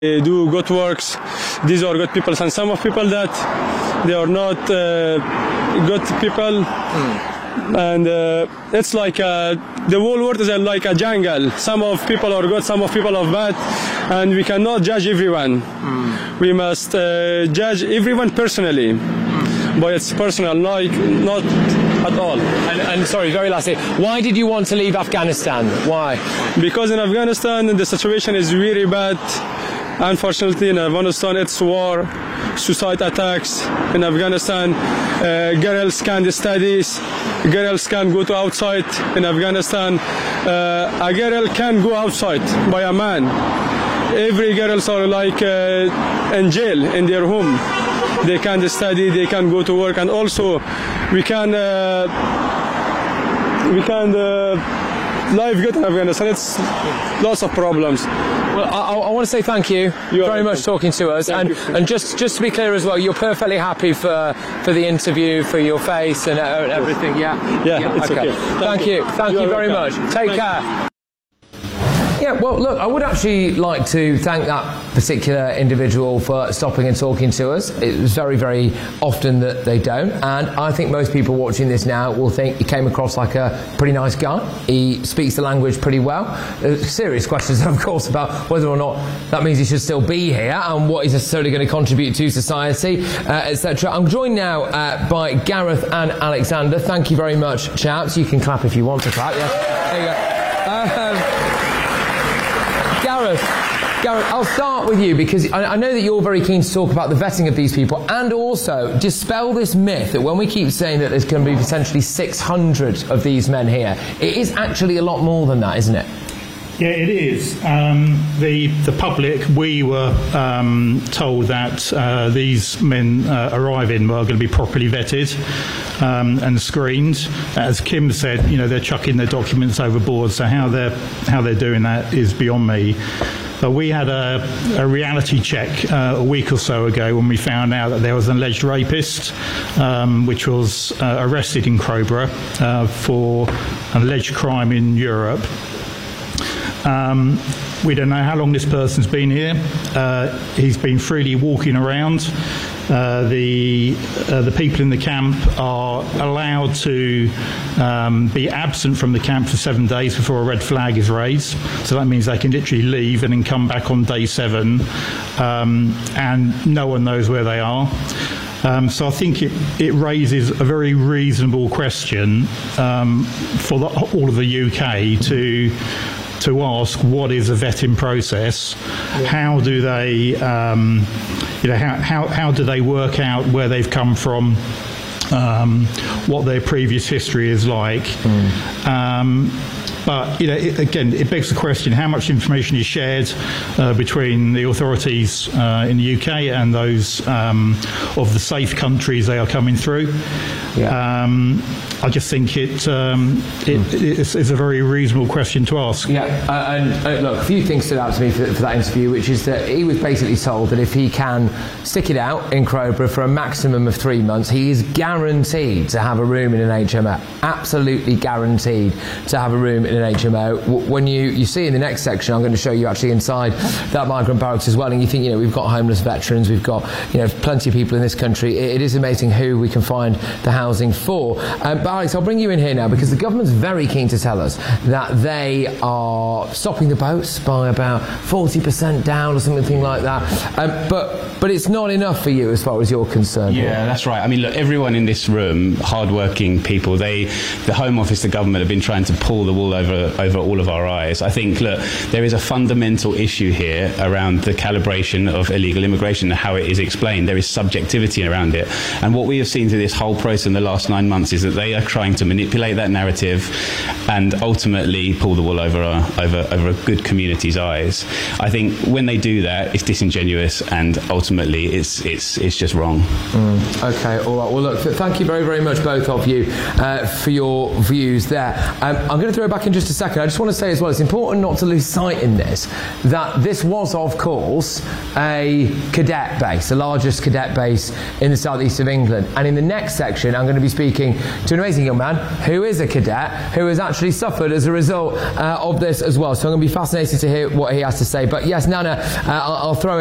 They do good works. These are good people, and some of people that they are not good people. And it's like the whole world is like a jungle. Some of people are good, some of people are bad, and we cannot judge everyone. We must judge everyone personally, but it's personal, not at all. And sorry, very lastly, why did you want to leave Afghanistan? Why? Because in Afghanistan the situation is really bad. Unfortunately, in Afghanistan, it's war, suicide attacks. In Afghanistan, girls can't study, girls can't go to outside. In Afghanistan, a girl can go outside by a man. Every girls are like in jail in their home. They can't study, they can't go to work, and also we can life good in Afghanistan. It's lots of problems. Well, I want to say thank you very much talking to us, and just to be clear as well, you're perfectly happy for the interview, for your face and everything. Yeah, it's okay. Thank you very much. Take care. Yeah, well, look, I would actually like to thank that particular individual for stopping and talking to us. It was very, very often that they don't, and I think most people watching this now will think he came across like a pretty nice guy. He speaks the language pretty well. There's serious questions, of course, about whether or not that means he should still be here and what he's necessarily going to contribute to society, etc. I'm joined now by Gareth and Alexander. Thank you very much, chaps. You can clap if you want to clap. Yeah, there you go. Gareth, I'll start with you because I know that you're very keen to talk about the vetting of these people and also dispel this myth that when we keep saying that there's going to be potentially 600 of these men here, it is actually a lot more than that, isn't it? Yeah, it is. The public, we were told that these men arriving were going to be properly vetted and screened. As Kim said, they're chucking their documents overboard. So how they're doing that is beyond me. But we had a reality check a week or so ago when we found out that there was an alleged rapist which was arrested in Crowborough for an alleged crime in Europe. We don't know how long this person's been here. He's been freely walking around. The people in the camp are allowed to be absent from the camp for 7 days before a red flag is raised. So that means they can literally leave and then come back on day 7, and no one knows where they are. So I think it raises a very reasonable question for all of the UK to ask what is a vetting process. How do they how do they work out where they've come from, what their previous history is like. But it begs the question: how much information is shared between the authorities in the UK and those of the safe countries they are coming through? I just think it's a very reasonable question to ask. Yeah, and look, a few things stood out to me for that interview, which is that he was basically told that if he can stick it out in Crowborough for a maximum of 3 months, he is guaranteed to have a room in an HMO. Absolutely guaranteed to have a room in an HMO. When you see in the next section, I'm going to show you actually inside that migrant barracks as well, and you think, we've got homeless veterans, we've got, plenty of people in this country. It is amazing who we can find the housing for. But Alex, I'll bring you in here now because the government's very keen to tell us that they are stopping the boats by about 40% down or something like that. But it's not enough for you as far as you're concerned. Yeah, that's right. I mean, look, everyone in this room, hard-working people, the Home Office, the government have been trying to pull the wool over all of our eyes. I think, look, there is a fundamental issue here around the calibration of illegal immigration and how it is explained. There is subjectivity around it. And what we have seen through this whole process in the last 9 months is that they are trying to manipulate that narrative and ultimately pull the wool over a good community's eyes. I think when they do that, it's disingenuous and ultimately it's just wrong. Okay, all right. Well, look, thank you very, very much, both of you, for your views there. I'm going to throw it back in just a second. I just want to say as well, it's important not to lose sight in this that this was, of course, a cadet base, the largest cadet base in the southeast of England. And in the next section, I'm going to be speaking to an amazing young man who is a cadet, who has actually suffered as a result of this as well. So I'm going to be fascinated to hear what he has to say. But yes, Nana, I'll throw